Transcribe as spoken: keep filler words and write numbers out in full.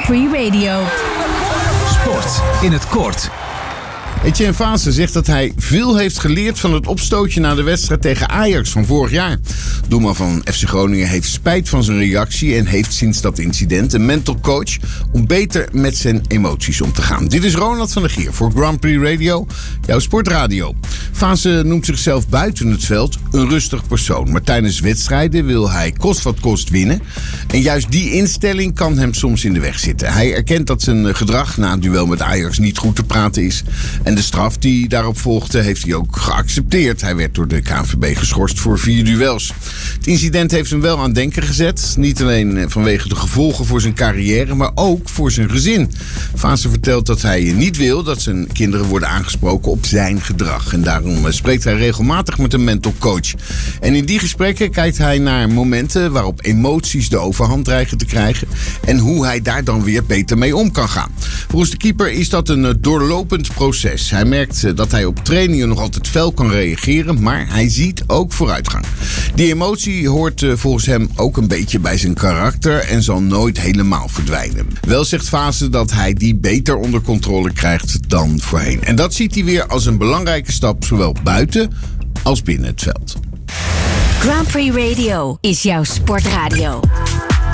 Prix Radio. Sport in het kort. Etienne Fase zegt dat hij veel heeft geleerd van het opstootje na de wedstrijd tegen Ajax van vorig jaar. Doelman van F C Groningen heeft spijt van zijn reactie en heeft sinds dat incident een mental coach om beter met zijn emoties om te gaan. Dit is Ronald van der Gier voor Grand Prix Radio, jouw sportradio. Fase noemt zichzelf buiten het veld een rustig persoon, maar tijdens wedstrijden wil hij kost wat kost winnen. En juist die instelling kan hem soms in de weg zitten. Hij erkent dat zijn gedrag na het duel met Ajax niet goed te praten is. En de straf die daarop volgde heeft hij ook geaccepteerd. Hij werd door de K N V B geschorst voor vier duels. Het incident heeft hem wel aan denken gezet. Niet alleen vanwege de gevolgen voor zijn carrière, maar ook voor zijn gezin. Fase vertelt dat hij niet wil dat zijn kinderen worden aangesproken op zijn gedrag. En daarom spreekt hij regelmatig met een mental coach. En in die gesprekken kijkt hij naar momenten waarop emoties de overhand dreigen te krijgen. En hoe hij daar dan weer beter mee om kan gaan. Volgens de keeper is dat een doorlopend proces. Hij merkt dat hij op trainingen nog altijd fel kan reageren, maar hij ziet ook vooruitgang. Die emotie hoort volgens hem ook een beetje bij zijn karakter en zal nooit helemaal verdwijnen. Wel zegt Fase dat hij die beter onder controle krijgt dan voorheen. En dat ziet hij weer als een belangrijke stap, zowel buiten als binnen het veld. Grand Prix Radio is jouw sportradio.